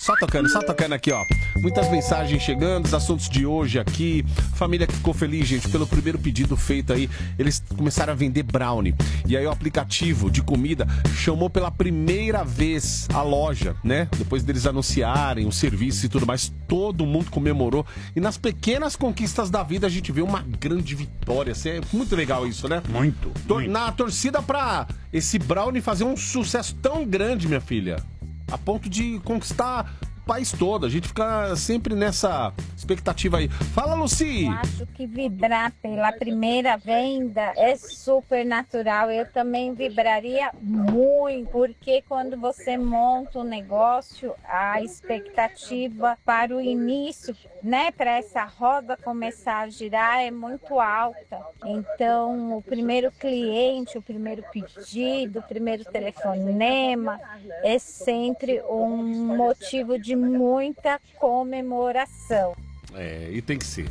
Só tocando aqui, ó. Muitas mensagens chegando, os assuntos de hoje aqui. Família que ficou feliz, gente, pelo primeiro pedido feito aí. Eles começaram a vender brownie. E aí o aplicativo de comida chamou pela primeira vez a loja, né? Depois deles anunciarem o serviço e tudo mais, todo mundo comemorou. E nas pequenas conquistas da vida a gente vê uma grande vitória. É muito legal isso, né? Muito. Na torcida pra esse brownie fazer um sucesso tão grande, minha filha, a ponto de conquistar o país todo. A gente fica sempre nessa expectativa aí. Fala, Lucy! Eu acho que vibrar pela primeira venda é super natural. Eu também vibraria muito, porque quando você monta um negócio, a expectativa para o início, né, para essa roda começar a girar é muito alta. Então, o primeiro cliente, o primeiro pedido, o primeiro telefonema é sempre um motivo de muita comemoração. É, e tem que ser.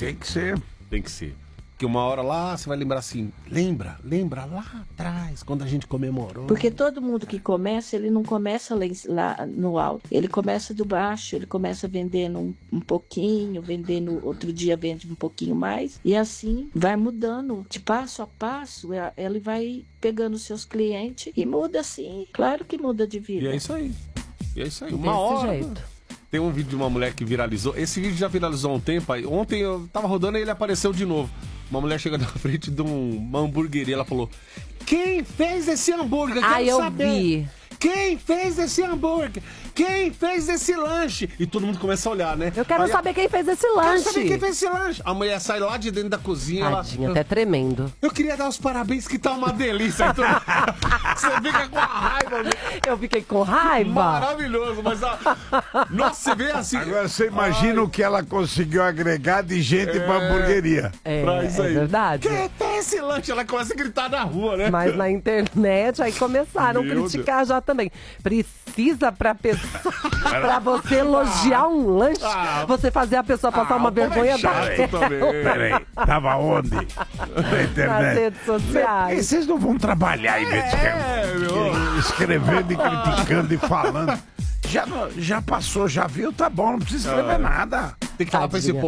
Porque uma hora lá você vai lembrar assim, lembra lá atrás, quando a gente comemorou. Porque todo mundo que começa, ele não começa lá no alto. Ele começa do baixo, ele começa vendendo um pouquinho, vendendo, outro dia vende um pouquinho mais. E assim vai mudando, de passo a passo, ele vai pegando seus clientes e muda assim. Claro que muda de vida. E é isso aí. Uma Desse hora. jeito. Tem um vídeo de uma mulher que viralizou. Esse vídeo já viralizou há um tempo. Aí, ontem eu tava rodando e ele apareceu de novo. Uma mulher chega na frente de uma hamburgueria. Ela falou: quem fez esse hambúrguer? Quero Eu saber. vi. Quem fez esse hambúrguer? Quem fez esse lanche? E todo mundo começa a olhar, né? Eu quero saber quem fez esse Quero lanche. saber quem fez esse lanche. A mulher sai lá de dentro da cozinha. Tadinha, até tremendo. Eu queria dar os parabéns, que tá uma delícia. Então, você fica com a raiva. Eu fiquei com raiva. Maravilhoso, mas nossa, você vê assim. Agora você imagina o que ela conseguiu agregar de gente pra hamburgueria. Pra isso aí. Verdade. Quem tem esse lanche? Ela começa a gritar na rua, né? Mas na internet aí começaram a Meu criticar já também. Precisa pra pessoa, pra você elogiar um lanche, você fazer a pessoa passar uma vergonha daquela. Peraí, tava onde? Na Nas internet. redes E sociais. vocês não vão trabalhar em vez de escrevendo e criticando e falando. Já passou, já viu, tá bom, não precisa escrever nada. Tem que falar pra esse Tadinha. povo.